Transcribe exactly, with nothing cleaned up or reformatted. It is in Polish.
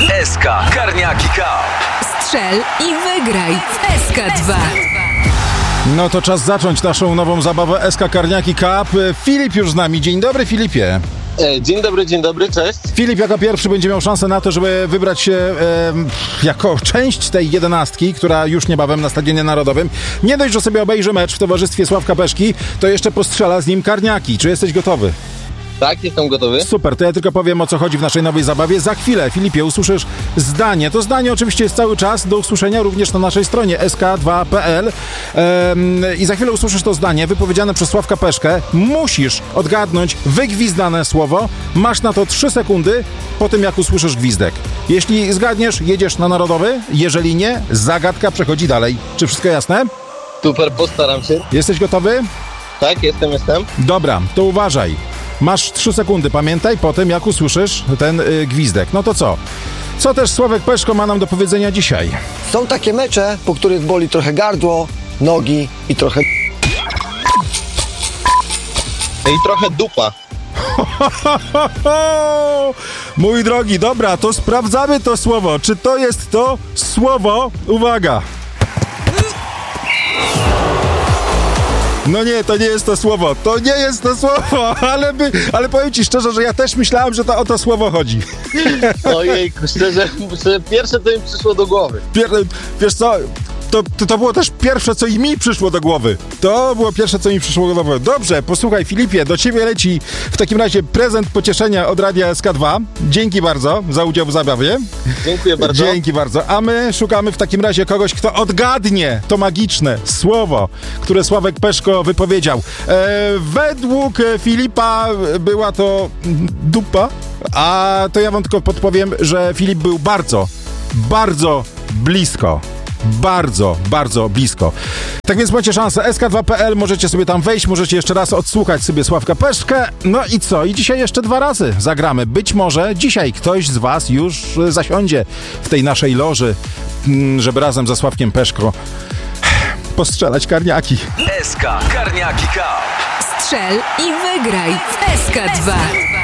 S K Karniaki Cup. Strzel i wygraj w S K dwa. No to czas zacząć naszą nową zabawę S K Karniaki Cup. Filip już z nami. Dzień dobry, Filipie. Dzień dobry, dzień dobry, cześć. Filip jako pierwszy będzie miał szansę na to, żeby wybrać się e, jako część tej jedenastki, która już niebawem na Stadionie Narodowym. Nie dość, że sobie obejrzy mecz w towarzystwie Sławka Peszki, to jeszcze postrzela z nim karniaki. Czy jesteś gotowy? Tak, jestem gotowy. Super, to ja tylko powiem, o co chodzi w naszej nowej zabawie. Za chwilę, Filipie, usłyszysz zdanie. To zdanie oczywiście jest cały czas do usłyszenia również na naszej stronie S K dwa kropka P L. Ehm, I za chwilę usłyszysz to zdanie wypowiedziane przez Sławka Peszkę. Musisz odgadnąć wygwizdane słowo. Masz na to trzy sekundy po tym, jak usłyszysz gwizdek. Jeśli zgadniesz, jedziesz na Narodowy. Jeżeli nie, zagadka przechodzi dalej. Czy wszystko jasne? Super, postaram się. Jesteś gotowy? Tak, jestem, jestem. Dobra, to uważaj. Masz trzy sekundy, pamiętaj, po tym jak usłyszysz ten y, gwizdek. No to co? Co też Sławek Peszko ma nam do powiedzenia dzisiaj? Są takie mecze, po których boli trochę gardło, nogi i trochę... I trochę dupa. Mój drogi, dobra, to sprawdzamy to słowo. Czy to jest to słowo? Uwaga! No nie, to nie jest to słowo, to nie jest to słowo, ale, by, ale powiem ci szczerze, że ja też myślałem, że to o to słowo chodzi. Ojejku, szczerze, że pierwsze to mi przyszło do głowy. Pier, wiesz co, to, to, to było też pierwsze, co i mi przyszło do głowy. To było pierwsze, co mi przyszło do głowy. Dobrze, posłuchaj, Filipie, do ciebie leci w takim razie prezent pocieszenia od Radia S K dwa. Dzięki bardzo za udział w zabawie. Dziękuję bardzo. Dzięki bardzo. A my szukamy w takim razie kogoś, kto odgadnie to magiczne słowo, które Sławek Peszko wypowiedział. E, według Filipa była to dupa, a to ja wam tylko podpowiem, że Filip był bardzo, bardzo blisko. Bardzo, bardzo blisko. Tak więc macie szansę. S K dwa kropka P L, możecie sobie tam wejść, możecie jeszcze raz odsłuchać sobie Sławka Peszkę. No i co? I dzisiaj jeszcze dwa razy zagramy. Być może dzisiaj ktoś z was już zasiądzie w tej naszej loży, żeby razem ze Sławkiem Peszko postrzelać karniaki. S K Karniaki Cup. Strzel i wygraj w S K dwa.